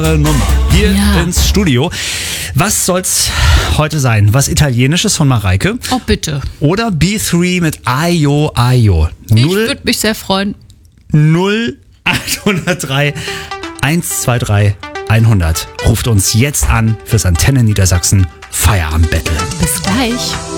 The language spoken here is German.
wunderbare Nummer hier ins Studio. Was soll's heute sein? Was Italienisches von Mareike? Oh, bitte. Oder B3 mit Ayo Ayo? Ich würde mich sehr freuen. 0803 123 100. Ruft uns jetzt an fürs Antenne Niedersachsen Feierabend-Battle. Bis gleich.